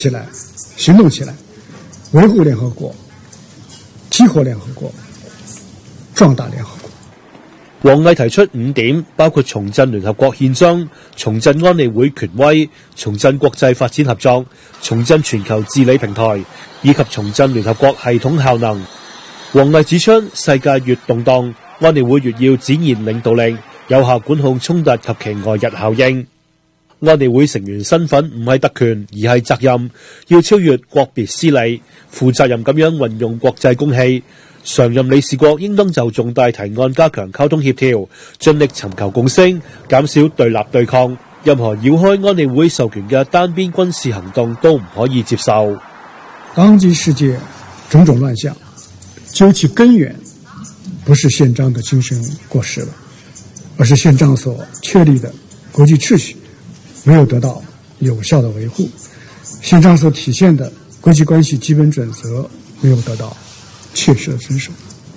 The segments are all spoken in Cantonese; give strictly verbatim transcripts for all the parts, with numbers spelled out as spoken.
起来，行动起来，维护联合国，激活联合国，壮大联合国。 王毅提出五點，包括重振聯合國憲章、重振安理會權威、重振國際發展合作、重振全球治理平台，以及重振聯合國系統效能。王毅指出，世界越動盪，安理會越要展現領導力，有效管控衝突及其外溢效應。安理會成員身份唔係特權，而係責任，要超越國別私利，負責任咁樣運用國際公器。常任理事國應當就重大提案加強溝通協調，盡力尋求共識，減少對立對抗。任何繞開安理會授權嘅單邊軍事行動都唔可以接受。 當今世界種種亂象，究其根源，不是憲章的精神過時了，而是憲章所確立的國際秩序沒有得到有效的維護，憲章所體現的國際關係基本準則沒有得到切實遵守。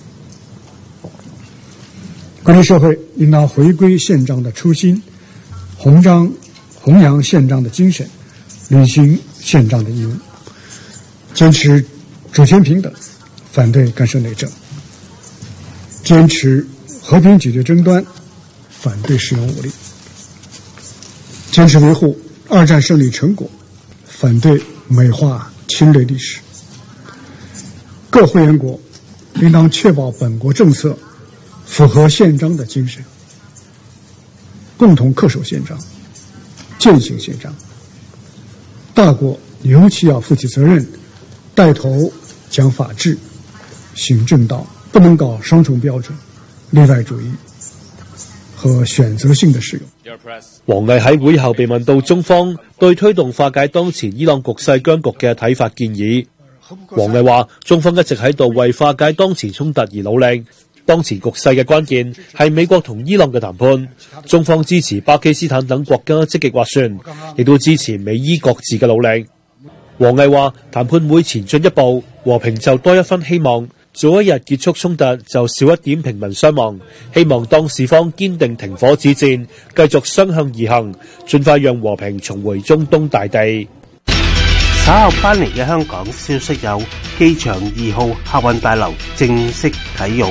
國際社會應當回歸憲章的初心，弘彰弘揚憲章的精神，履行憲章的義務，堅持主權平等，反對干涉內政，堅持和平解決爭端，反對使用武力，堅持維護二戰勝利成果，反對美化侵略歷史。各會員國應當確保本國政策符合憲章的精神，共同恪守憲章，踐行憲章。大國尤其要負起責任，帶頭講法治，行正道，不能搞雙重標準、例外主義和選擇性的使用。 王毅喺會後被問到中方對推動化解當前伊朗局勢僵局嘅睇法建議。王毅話：中方一直喺度為化解當前衝突而努力。當前局勢嘅關鍵係美國同伊朗嘅談判。中方支持巴基斯坦等國家積極斡旋，亦都支持美伊各自嘅努力。王毅話：談判會前進一步，和平就多一分希望。早一日結束衝突，就少一點平民傷亡。希望當事方堅定停火止戰，繼續雙向而行，盡快讓和平重回中東大地。 稍後翻嚟嘅香港消息有：機場二號客運大樓正式啟用。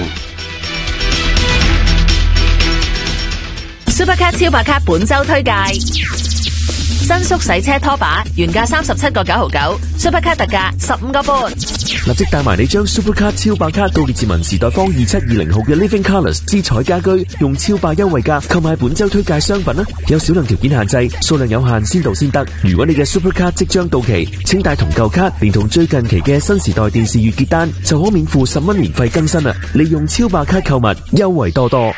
Supercat 超白卡本周推介：新宿洗車拖把原價三十七個九毫九 ，Supercat 特價十五個半。 立即帶埋你將 Supercat 超白卡到列治文時代坊二七二零號嘅 Living Colours 之彩家居，用超白優惠價購買本周推介商品啦！有少量條件限制，數量有限，先到先得。如果你嘅 Supercat 即將到期，請帶同舊卡，連同最近期嘅新時代電視月結單，就可免付十蚊年費更新啦！利用超白卡購物，優惠多多。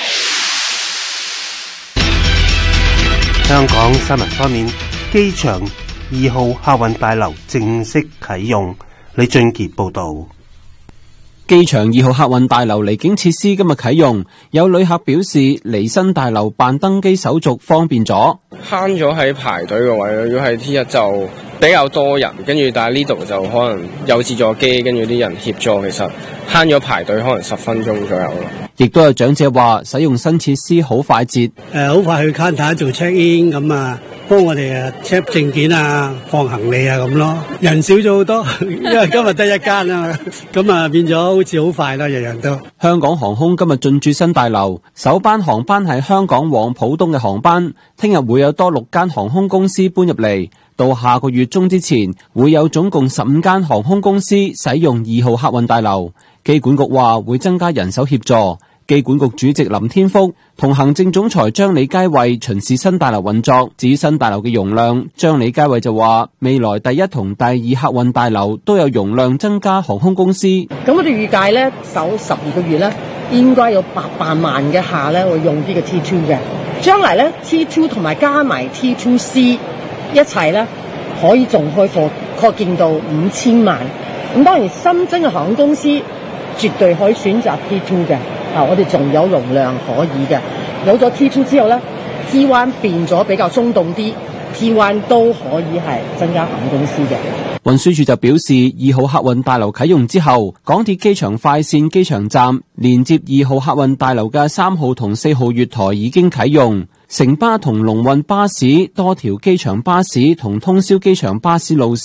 香港新聞方面，機場二號客運大樓正式啟用。李俊傑報道。 機場二號客運大樓離境設施今日啟用，有旅客表示離新大樓辦登機手續方便咗， 慳咗喺排隊嘅位咯。如果係 T 一就比較多人，跟住但係呢度就可能有自助機，跟住啲人協助，其實慳咗排隊可能十分鐘左右咯。 亦都有長者話使用新設施好快捷， 誒好快去 counter 做 check in 咁啊，幫我哋啊 check 證件啊、放行李啊咁咯。人少咗好多，因為今日得一間啊嘛，咁啊變咗好似好快啦，日日都。 香港航空今日進駐新大樓，首班航班係香港往浦東嘅航班，聽日會有多六間航空公司搬入嚟，到下個月中之前會有總共十五間航空公司使用二號客運大樓。機管局話會增加人手協助。機管局主席林天福同行政總裁張李佳慧巡視新大樓運作。至於新大樓嘅容量，張李佳慧就話未來第一同第二客運大樓都有容量增加航空公司。 咁我哋預計咧，首十二個月咧，應該有八百萬嘅客咧會用呢個 T 二 嘅。將來咧 T 二 同埋加埋 T 二 C 一齊咧，可以仲開貨擴建到五千萬。咁當然新增嘅航空公司絕對可以選擇 T 二 嘅。啊！我哋仲有容量可以嘅，有咗 T 二 之後咧 ，T 一 變咗比較鬆動啲 ，T 一 都可以係增加航空公司嘅。 運輸署就表示，二號客運大樓啟用之後，港鐵機場快線機場站連接二號客運大樓嘅三號同四號月台已經啟用，城巴同龍運巴士多條機場巴士同通宵機場巴士路線